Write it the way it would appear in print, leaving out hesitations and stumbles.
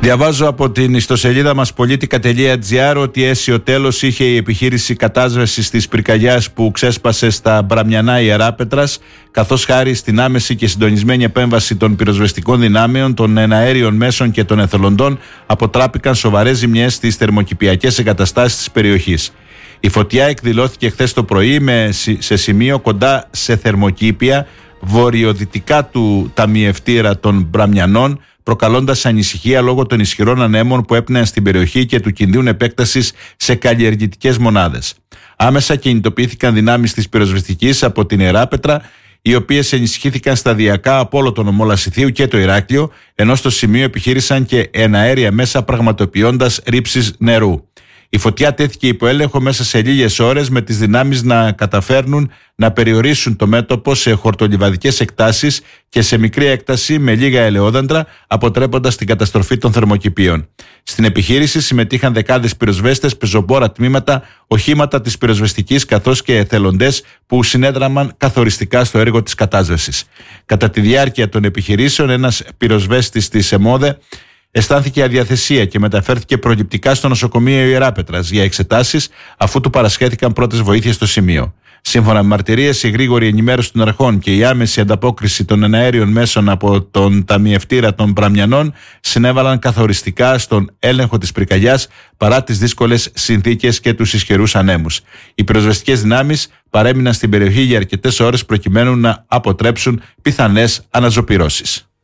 Διαβάζω από την ιστοσελίδα μας politica.gr ότι αίσιο τέλος είχε η επιχείρηση κατάσβεσης της πυρκαγιάς που ξέσπασε στα Μπραμιανά Ιεράπετρας, καθώς χάρη στην άμεση και συντονισμένη επέμβαση των πυροσβεστικών δυνάμεων, των εναέριων μέσων και των εθελοντών, αποτράπηκαν σοβαρές ζημιές στις θερμοκηπιακές εγκαταστάσεις της περιοχής. Η φωτιά εκδηλώθηκε χθες το πρωί σε σημείο κοντά σε θερμοκήπια βορειοδυτικά του ταμιευτήρα των Μπραμιανών, προκαλώντας ανησυχία λόγω των ισχυρών ανέμων που έπνεαν στην περιοχή και του κινδύνου επέκτασης σε καλλιεργητικές μονάδες. Άμεσα κινητοποιήθηκαν δυνάμεις της πυροσβεστικής από την Ιεράπετρα, οι οποίες ενισχύθηκαν σταδιακά από όλο τον ομό Λασιθίου και το Ηράκλειο, ενώ στο σημείο επιχείρησαν και εναέρια μέσα πραγματοποιώντας ρήψεις νερού. Η φωτιά τέθηκε υπό έλεγχο μέσα σε λίγες ώρες, με τις δυνάμεις να καταφέρνουν να περιορίσουν το μέτωπο σε χορτολιβαδικές εκτάσεις και σε μικρή έκταση με λίγα ελαιόδαντρα, αποτρέποντας την καταστροφή των θερμοκηπίων. Στην επιχείρηση συμμετείχαν δεκάδες πυροσβέστες, πεζοπόρα τμήματα, οχήματα της πυροσβεστικής καθώς και εθελοντές που συνέδραμαν καθοριστικά στο έργο της κατάσβεσης. Κατά τη διάρκεια των επιχειρήσεων, ένας πυροσβέστης της ΕΜΟΔΕ αισθάνθηκε αδιαθεσία και μεταφέρθηκε προληπτικά στο νοσοκομείο Ιεράπετρας για εξετάσεις, αφού του παρασχέθηκαν πρώτες βοήθειες στο σημείο. Σύμφωνα με μαρτυρίες, η γρήγορη ενημέρωση των αρχών και η άμεση ανταπόκριση των εναέριων μέσων από τον ταμιευτήρα των Μπραμιανών συνέβαλαν καθοριστικά στον έλεγχο της πυρκαγιάς, παρά τις δύσκολες συνθήκες και τους ισχυρούς ανέμους. Οι πυροσβεστικές δυνάμεις παρέμειναν στην περιοχή για αρκετές ώρες προκειμένου να αποτρέψουν πιθανές αναζωπυρώσεις.